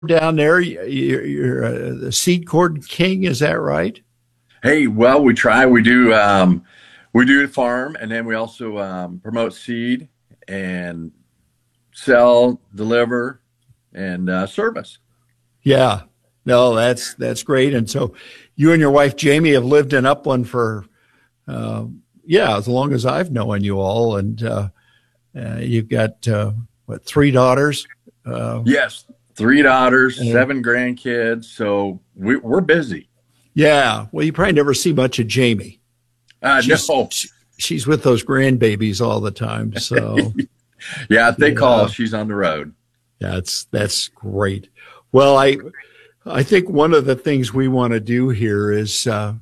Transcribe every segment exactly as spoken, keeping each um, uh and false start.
down there. You're, you're uh, the seed cord king, is that right? Hey, well, we try. We do. Um, we do farm, and then we also um, promote seed and sell, deliver, and uh, service. Yeah, no, that's that's great. And so, you and your wife Jamie have lived in Upland for, uh, yeah, as long as I've known you all, and uh, uh, you've got uh, what three daughters? Uh, yes, three daughters, and, seven grandkids. So we, we're busy. Yeah, well, you probably never see much of Jamie. Uh, she's, no, she's with those grandbabies all the time. So, yeah, if they yeah. call, she's on the road. That's that's great. Well, I I think one of the things we want to do here is, uh,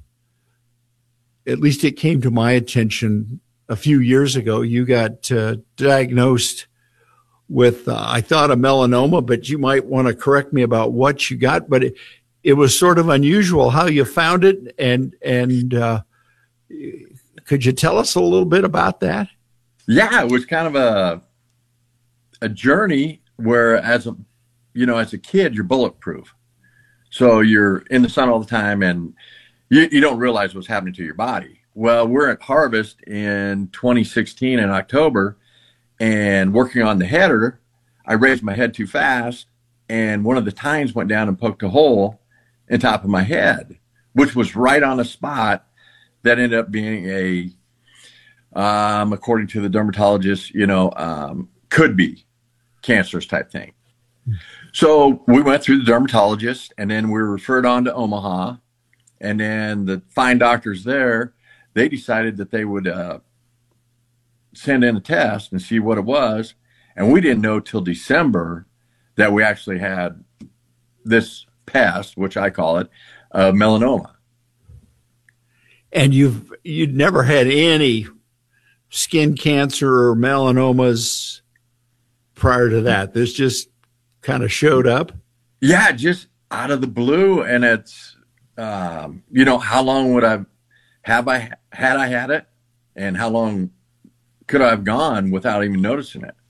at least it came to my attention a few years ago. You got uh, diagnosed with, uh, I thought, a melanoma, but you might want to correct me about what you got. But it, it was sort of unusual how you found it, and and uh, could you tell us a little bit about that? Yeah, it was kind of a a journey where, as a you know, as a kid, you're bulletproof, so you're in the sun all the time, and you, you don't realize what's happening to your body. Well, we're at Harvest in twenty sixteen in October, and working on the header, I raised my head too fast, and one of the tines went down and poked a hole in top of my head, which was right on a spot that ended up being a, um, according to the dermatologist, you know, um, could be cancerous type thing. So we went through the dermatologist, and then we were referred on to Omaha, and then the fine doctors there, they decided that they would uh, send in a test and see what it was. And we didn't know till December that we actually had this pest, which I call it, uh, melanoma. And you've you'd never had any skin cancer or melanomas prior to that. This just kind of showed up. Yeah, just out of the blue. And it's, um, you know, how long would I have I had I had it, and how long could I have gone without even noticing it?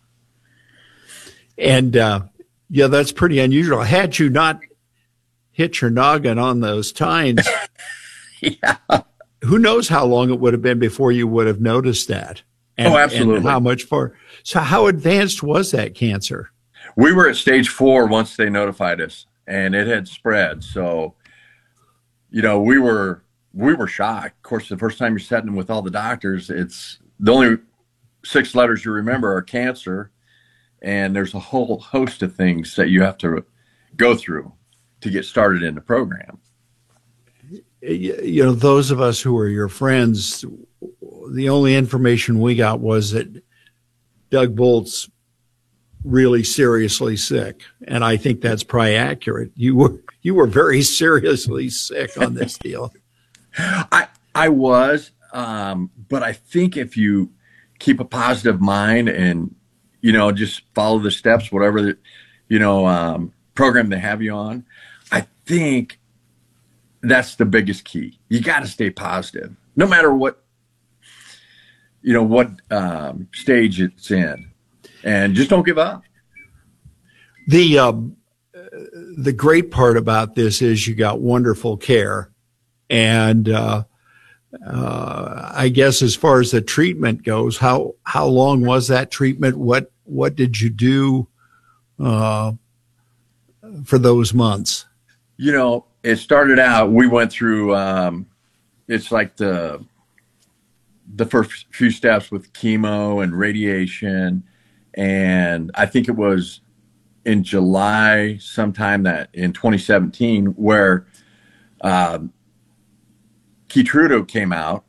And uh, yeah, that's pretty unusual. Had you not hit your noggin on those tines, yeah, who knows how long it would have been before you would have noticed that? And, oh, absolutely. And how much for? So, how advanced was that cancer? We were at stage four once they notified us, and it had spread. So, you know, we were we were shocked. Of course, the first time you're sitting with all the doctors, it's the only six letters you remember are cancer, and there's a whole host of things that you have to go through to get started in the program. You know, those of us who are your friends, the only information we got was that Doug Bolt's really seriously sick, and I think that's probably accurate. You were you were very seriously sick on this deal. I I was, um, but I think if you keep a positive mind and, you know, just follow the steps, whatever the, you know, um, program they have you on, I think that's the biggest key. You got to stay positive, no matter what, you know, what um, stage it's in, and just don't give up. The um, the great part about this is you got wonderful care, and uh, uh, I guess as far as the treatment goes, how how long was that treatment? What what did you do uh, for those months? You know, it started out, we went through, um, it's like the the first few steps with chemo and radiation. And I think it was in July sometime that in twenty seventeen where um, Keytruda came out,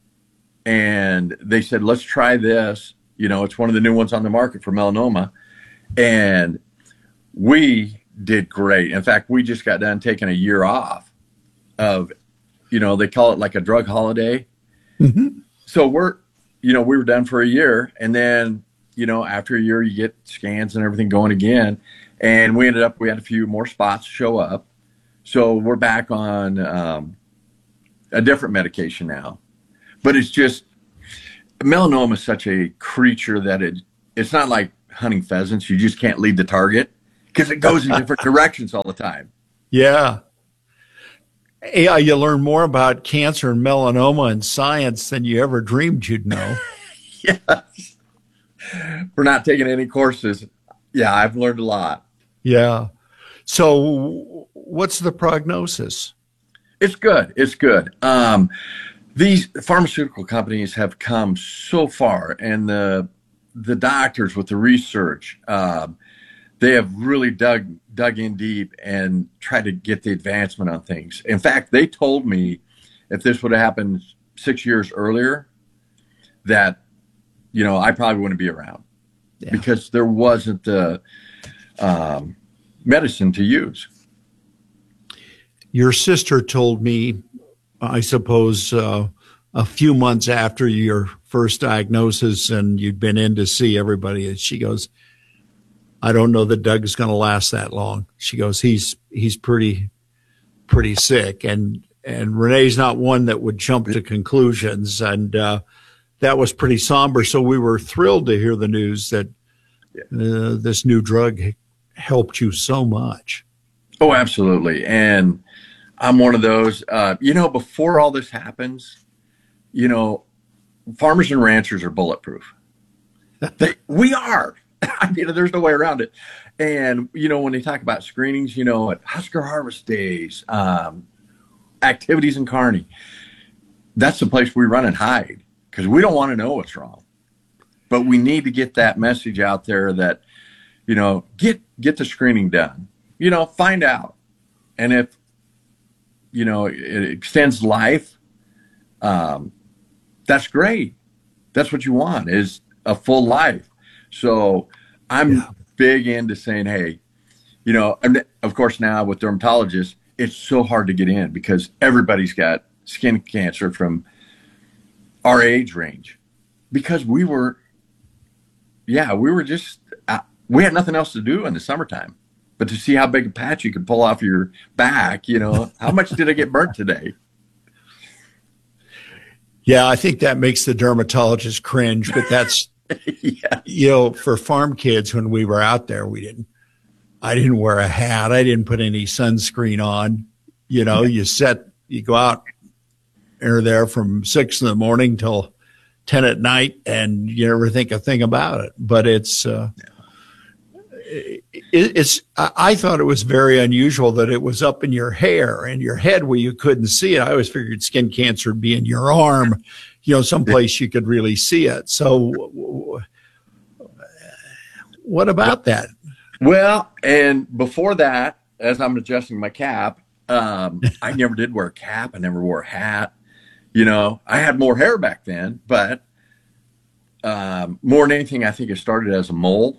and they said, let's try this. You know, it's one of the new ones on the market for melanoma. And we did great. In fact, we just got done taking a year off of, you know, they call it like a drug holiday. Mm-hmm. So we're, you know, we were done for a year, and then, you know, after a year you get scans and everything going again. And we ended up, we had a few more spots show up. So we're back on um, a different medication now. But it's just, melanoma is such a creature that it, it's not like hunting pheasants. You just can't lead the target. because it goes in different directions all the time. Yeah. Yeah, you learn more about cancer and melanoma in science than you ever dreamed you'd know. Yes. For not taking any courses. Yeah, I've learned a lot. Yeah. So what's the prognosis? It's good. It's good. Um, these pharmaceutical companies have come so far, and the the doctors with the research, um, they have really dug dug in deep and tried to get the advancement on things. In fact, they told me if this would have happened six years earlier, that, you know, I probably wouldn't be around yeah. because there wasn't the um, medicine to use. Your sister told me, I suppose, uh, a few months after your first diagnosis and you'd been in to see everybody, and she goes, I don't know that Doug is going to last that long. She goes, he's he's pretty pretty sick. And and Renee's not one that would jump to conclusions. And uh, that was pretty somber. So we were thrilled to hear the news that uh, this new drug helped you so much. Oh, absolutely. And I'm one of those, uh, you know, before all this happens, you know, farmers and ranchers are bulletproof. They, we are. I mean, there's no way around it. And, you know, when they talk about screenings, you know, at Husker Harvest Days, um, activities in Kearney, that's the place we run and hide because we don't want to know what's wrong. But we need to get that message out there that, you know, get get the screening done. You know, find out. And if, you know, it extends life, um, that's great. That's what you want, is a full life. So I'm yeah. big into saying, hey, you know, and of course now with dermatologists, it's so hard to get in because everybody's got skin cancer from our age range because we were, yeah, we were just, uh, we had nothing else to do in the summertime. But to see how big a patch you could pull off your back, you know, how much did I get burnt today? Yeah, I think that makes the dermatologist cringe, but that's, yeah. you know, for farm kids, when we were out there, we didn't, I didn't wear a hat. I didn't put any sunscreen on. You know, yeah. you set, you go out or there from six in the morning till ten at night and you never think a thing about it. But it's, uh, yeah. It's. I thought it was very unusual that it was up in your hair and your head where you couldn't see it. I always figured skin cancer would be in your arm, you know, someplace you could really see it. So, what about that? Well, and before that, as I'm adjusting my cap, um, I never did wear a cap. I never wore a hat. You know, I had more hair back then, but um, more than anything, I think it started as a mole.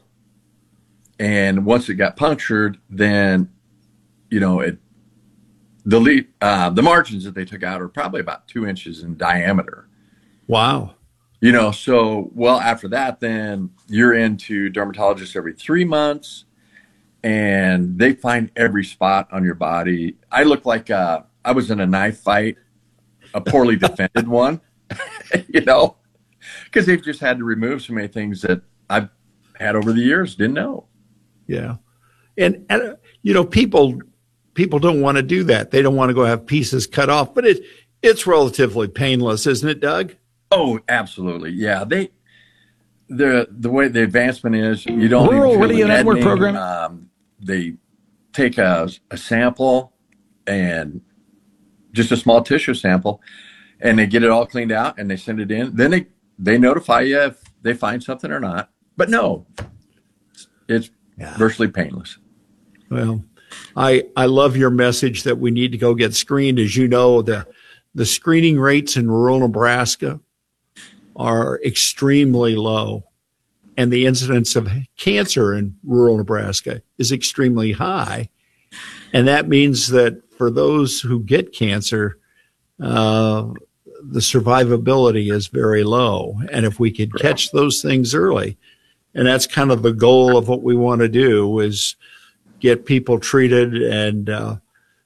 And once it got punctured, then, you know, it the le- uh, the margins that they took out are probably about two inches in diameter. Wow. You know, so, well, after that, then you're into dermatologists every three months, and they find every spot on your body. I look like uh, I was in a knife fight, a poorly defended one, you know, because they've just had to remove so many things that I've had over the years, didn't know. Yeah. And, and, you know, people, people don't want to do that. They don't want to go have pieces cut off, but it, it's relatively painless, isn't it, Doug? Oh, absolutely. Yeah. They, the, the way the advancement is, you don't Rural Radio Network program. Um, they take a, a sample and just a small tissue sample and they get it all cleaned out and they send it in. Then they, they notify you if they find something or not, but no, it's, Yeah. virtually painless. Well, I I love your message that we need to go get screened. As you know, the the screening rates in rural Nebraska are extremely low, and the incidence of cancer in rural Nebraska is extremely high. And that means that for those who get cancer, uh, the survivability is very low. And if we could catch those things early, and that's kind of the goal of what we want to do, is get people treated. And uh,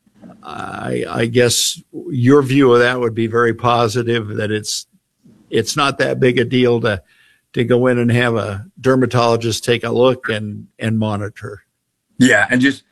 I, I guess your view of that would be very positive, that it's it's not that big a deal to to go in and have a dermatologist take a look and, and monitor. Yeah, and just